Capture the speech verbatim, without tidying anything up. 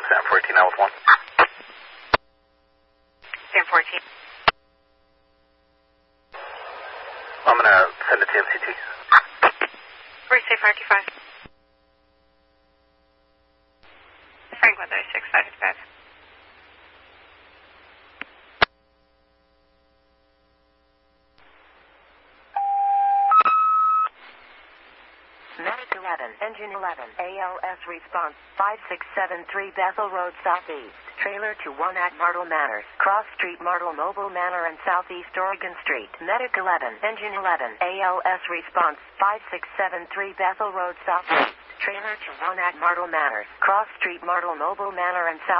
Sam fourteen, L one. Sam fourteen. I'm going to send it to M C T. Where's Safe R T five? Franklin thirty-six, five five. Medic eleven, Engine eleven, A L S response, five six seven three Bethel Road Southeast, trailer to one at Martle Manors, Cross Street Martle Mobile Manor and Southeast Oregon Street. Medic eleven, Engine eleven, A L S response, five six seven three Bethel Road Southeast, trailer to one at Martle Manors, Cross Street Martle Mobile Manor and South